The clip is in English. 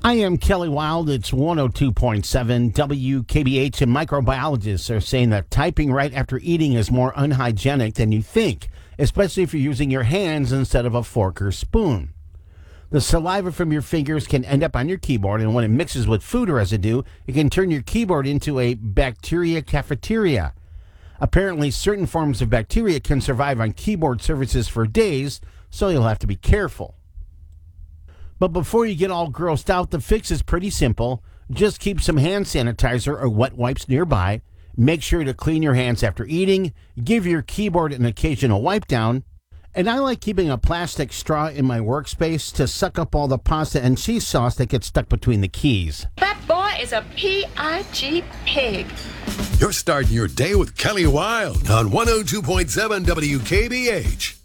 I am Kelly Wild. It's 102.7 WKBH, and microbiologists are saying that typing right after eating is more unhygienic than you think, especially if you're using your hands instead of a fork or spoon. The saliva from your fingers can end up on your keyboard, and when it mixes with food residue, it can turn your keyboard into a bacteria cafeteria. Apparently, certain forms of bacteria can survive on keyboard surfaces for days, so you'll have to be careful. But before you get all grossed out, the fix is pretty simple. Just keep some hand sanitizer or wet wipes nearby. Make sure to clean your hands after eating. Give your keyboard an occasional wipe down. And I like keeping a plastic straw in my workspace to suck up all the pasta and cheese sauce that gets stuck between the keys. That boy is a P-I-G pig. You're starting your day with Kelly Wild on 102.7 WKBH.